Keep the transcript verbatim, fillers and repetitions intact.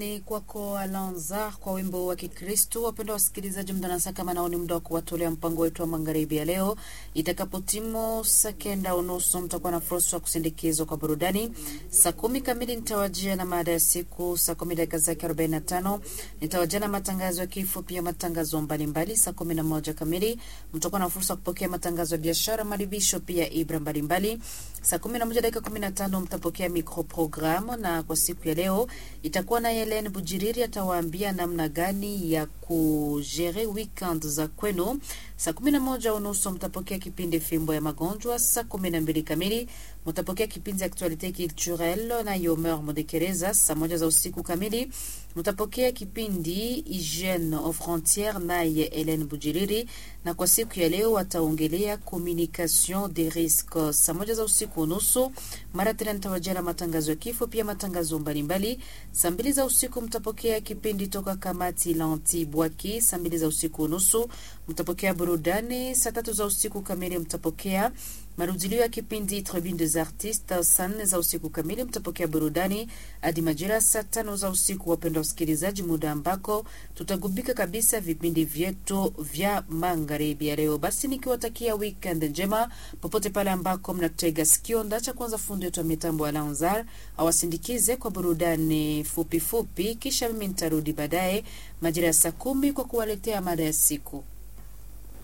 Ni kwako Alanza kwa wimbo wa Kikristo. Wapenda wasikilizaji, mdanasa kama naoni muda wa kuwatolea mpango wetu wa magharibi ya leo. Itakapotimu saa kenda unusu mtakuwa na fursa ya kusindikizwa kwa burudani. Saa kumi kamili nitawajia na mada ya siku. Saa kumi dakika zake arobaini na tano nitawajia na matangazo ya kifo, pia matangazo mbalimbali. Saa kumi na moja kamili mtakuwa na fursa kupokea matangazo ya biashara, maribisho, pia ibra mbalimbali. Saa kumi na moja dakika kumi na tano mtapokea microprogramu, na kwa siku ya leo itakuwa na Helen Bujiriri atawaambia namna gani ya kujere weekend za kwenu. Saa kumi na moja unusu mtapokea kipindi Fimbo ya Magonjwa. Saa kumi na mbili kamili mtapokea kipindi Actualité Culturelle na Yomer Modekereza. Saa moja za usiku kamili mtapokea kipindi Hygiène aux frontières naye Helen Bujiriri, na kwa siku ya leo wataongelea communication des risques. Saa moja za usiku unusu mara tena nitawajia na matangazo ya kifo, pia matangazo mbalimbali. Saa mbili za usiku mtapokea kipindi toka kamati la Antibwaki. Saa mbili za usiku unusu mtapokea burudani. Saa tatu za usiku kamili mtapokea marudilio ya kipindi Tribune des Artistes. Saa nne za usiku kamili mtapokea burudani hadi majira saa tano za usiku. Wapenda wasikilizaji, muda ambako tutagubika kabisa vipindi vyetu vya magharibi ya leo. Basi nikiwatakia weekend njema popote pale ambako mnatega sikio. Ndacha kwanza fundi wetu wa mitambo wa Lanzar awasindikize kwa burudani fupi fupi, kisha mimi nitarudi baadaye majira ya saa kumi kwa kuwaletea mada ya siku.